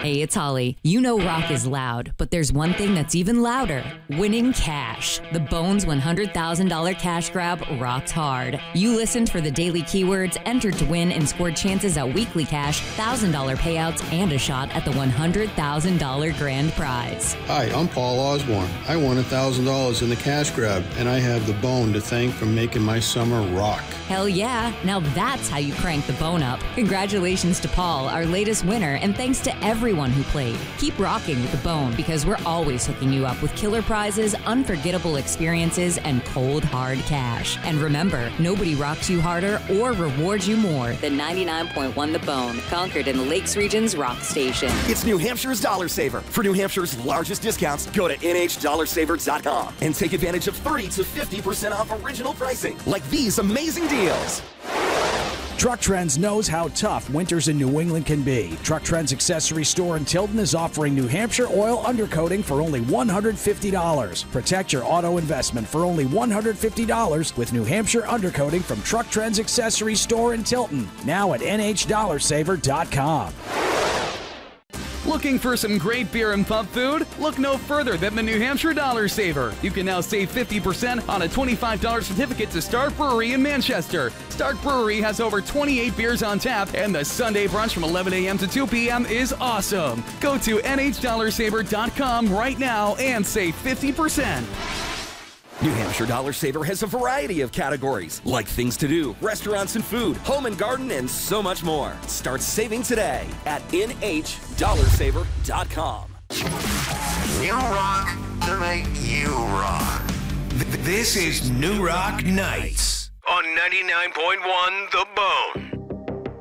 Hey, it's Holly. You know rock is loud, but there's one thing that's even louder. Winning cash. The Bones $100,000 cash grab rocked hard. You listened for the daily keywords, entered to win, and scored chances at weekly cash, $1,000 payouts, and a shot at the $100,000 grand prize. Hi, I'm Paul Osborne. I won $1,000 in the cash grab, and I have the Bone to thank for making my summer rock. Hell yeah. Now that's how you crank the Bone up. Congratulations to Paul, our latest winner, and thanks to everyone who played. Keep rocking with the Bone because we're always hooking you up with killer prizes, unforgettable experiences, and cold, hard cash. And remember, nobody rocks you harder or rewards you more than 99.1 The Bone, Concord in the Lakes Region's rock station. It's New Hampshire's Dollar Saver. For New Hampshire's largest discounts, go to NHDollarSaver.com and take advantage of 30 to 50% off original pricing, like these amazing deals. Truck Trends knows how tough winters in New England can be. Truck Trends Accessory Store in Tilton is offering New Hampshire oil undercoating for only $150. Protect your auto investment for only $150 with New Hampshire undercoating from Truck Trends Accessory Store in Tilton. Now at NHDollarSaver.com. Looking for some great beer and pub food? Look no further than the New Hampshire Dollar Saver. You can now save 50% on a $25 certificate to Stark Brewery in Manchester. Stark Brewery has over 28 beers on tap, and the Sunday brunch from 11 a.m. to 2 p.m. is awesome. Go to NHDollarSaver.com right now and save 50%. New Hampshire Dollar Saver has a variety of categories, like things to do, restaurants and food, home and garden, and so much more. Start saving today at NHDollarSaver.com. New rock to make you rock. This is New Rock Nights on 99.1 The Bone.